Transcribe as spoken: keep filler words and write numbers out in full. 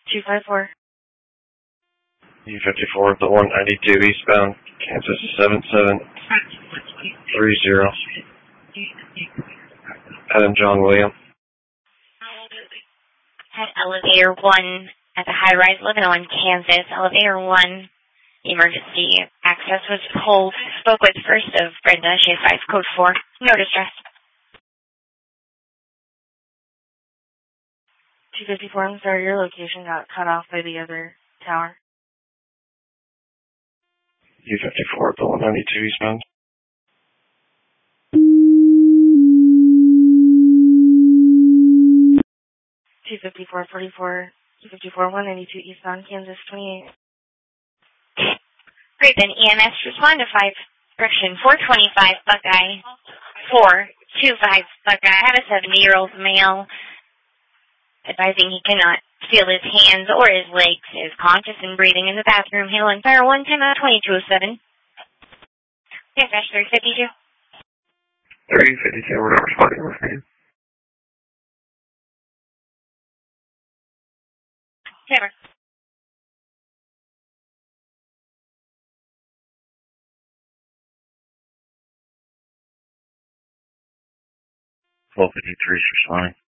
two five four. U fifty-four, the one ninety-two eastbound, Kansas seven seven three zero. Adam John William. At elevator one at the high rise eleven oh one Kansas. Elevator one, emergency access was pulled. Spoke with first of Brenda, she advised code four. No distress. two fifty-four, I'm sorry, your location got cut off by the other tower. U fifty-four, the one ninety-two eastbound. two fifty-four forty-four, two fifty-four, one ninety-two eastbound, Kansas twenty-eight. Great, then E M S respond to five, correction, four twenty-five Buckeye, four twenty-five Buckeye. I have a seventy-year-old male advising he cannot feel his hands or his legs, is conscious and breathing in the bathroom, hailing fire one ten out twenty-two oh seven. Dispatch three fifty-two. three fifty-two, we're not responding with me. Never. twelve fifty-three is responding.